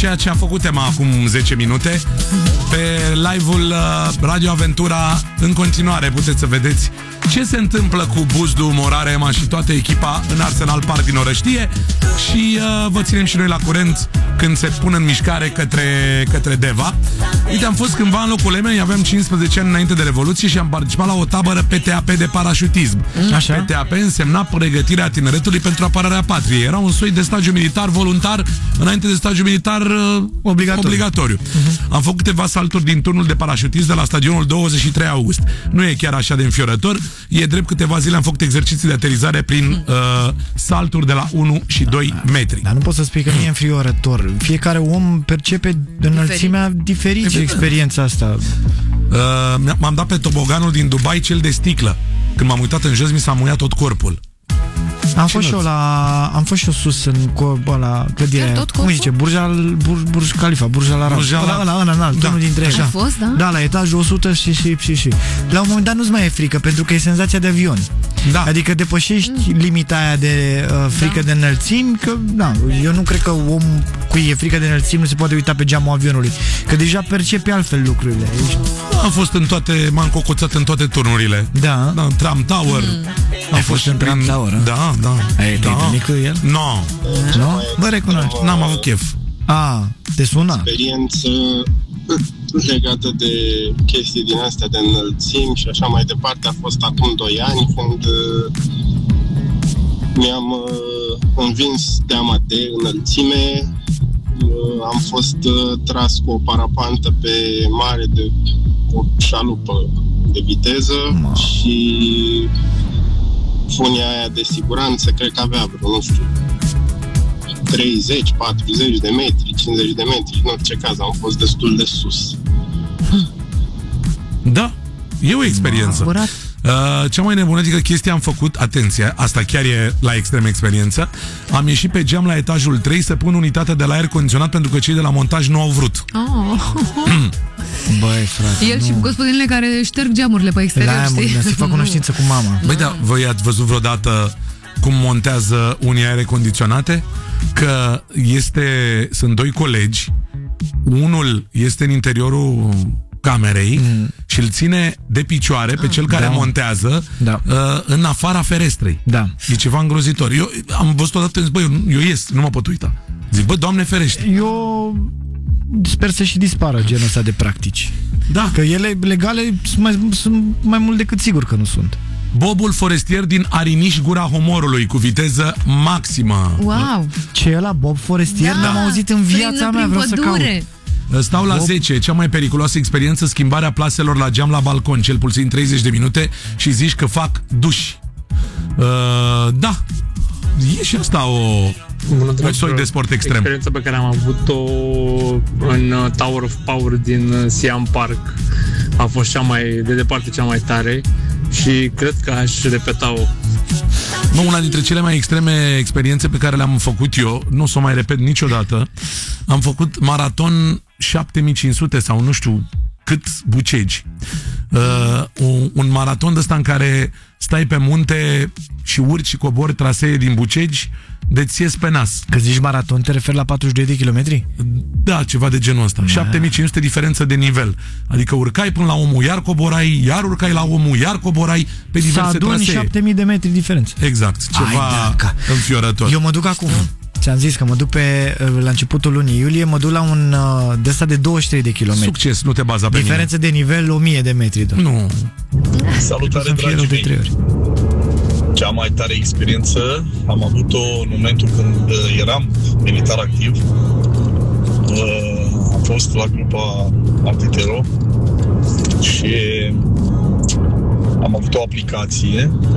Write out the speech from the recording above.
ceea ce a făcut tema acum 10 minute. Pe live-ul Radio Aventura, în continuare puteți să vedeți ce se întâmplă cu Buzdu, Morarema și toată echipa în Arsenal Park din Orăștie. Și vă ținem și noi la curent când se pun în mișcare către Deva. Uite, am fost cândva în locul Emei, aveam 15 ani înainte de Revoluție și am participat la o tabără PTAP de parașutism. Așa? PTAP însemna pregătirea tineretului pentru apărarea patriei. Era un soi de stagiu militar voluntar înainte de stagiu militar obligatoriu. Am făcut câteva salturi din turnul de parașutism de la stadionul 23 august. Nu e chiar așa de înfiorător. E drept, câteva zile am făcut exerciții de aterizare prin salturi de la 1 și 2 metri. Dar nu pot să spui că nu e înfiorător. Fiecare om percepe înălțimea diferit de experiența asta. M-am dat pe toboganul din Dubai, cel de sticlă. Când m-am uitat în jos, mi s-a muiat tot corpul. Am fost și eu sus în la clădirea, cum zice, Burj Khalifa, Burj Al Arab. Unul dintre ei. Da, la etajul 100 și. La un moment dat nu-ți mai e frică, pentru că e senzația de avion. Da. Adică depășești limita aia de frică de înălțimi, că eu nu cred că om cui e frică de înălțimi nu se poate uita pe geamul avionului, că deja percepe altfel lucrurile. Am fost în toate, m-am cocoțat în toate turnurile. Da. Trump Tower. Ai fost în Trump Tower? Da. Ai întâlnit cu el? Nu. Bă, recunoaște. N-am avut chef. Te suna? Experiență legată de chestii din astea de înălțimi și așa mai departe a fost acum 2 ani, când mi-am învins teama de înălțime. Am fost tras cu o parapantă pe mare de o șalupă de viteză și funia aia de siguranță cred că avea vreo, nu știu, 30, 40 de metri, 50 de metri. În orice caz am fost destul de sus. Da, e o experiență. Cea mai nebunetică chestie am făcut, atenție, asta chiar e la extrem experiență. Am ieșit pe geam la etajul 3 să pun unitatea de la aer condiționat pentru că cei de la montaj nu au vrut. Băi, frate, el și gospodinile care șterg geamurile pe exterior, știi? Să fac cunoștință cu mama. Băi, da, voi ați văzut vreodată cum montează unii aere condiționate? Că sunt 2 colegi, unul este în interiorul camerei și îl ține de picioare pe cel care montează în afara ferestrei. E ceva îngrozitor. Eu am văzut odată, zic, eu ies, nu mă pot uita. Zic, Doamne ferește. Eu sper să și dispară genul ăsta de practici. Da. Că ele legale sunt mai mult decât sigur că nu sunt. Bobul forestier din Ariniș, Gura Homorului, cu viteză maximă. Wow! Ce e ăla, Bob forestier? N-am auzit în viața mea, vreau să caut. Stau la 10, cea mai periculoasă experiență, schimbarea plaselor la geam la balcon, cel puțin 30 de minute și zici că fac duși. Da, e și asta un soi de sport extrem. Experiența pe care am avut-o în Tower of Power din Siam Park a fost de departe cea mai tare și cred că aș repeta-o. Una dintre cele mai extreme experiențe pe care le-am făcut eu, nu o să o mai repet niciodată, am făcut maraton 7500 sau nu știu cât Bucegi. Un maraton de ăsta în care stai pe munte și urci și cobori trasee din Bucegi de-ți ies pe nas. Că zici maraton, te referi la 42 de kilometri? Da, ceva de genul ăsta. 7500 diferență de nivel. Adică urcai până la omul, iar coborai, iar urcai la omul, iar coborai pe diverse trasee. 7000 de metri diferență. Exact, ceva înfiorător. Eu mă duc acum. Ți-am zis că mă duc la începutul lunii iulie, mă duc la un de ăsta de 23 de kilometri. Succes, nu te baza pe diferență de nivel 1000 de metri. Nu. Salutare, dragii mei. Cea mai tare experiență am avut-o în momentul când eram militar activ. Am fost la grupa Antitero și am avut o aplicație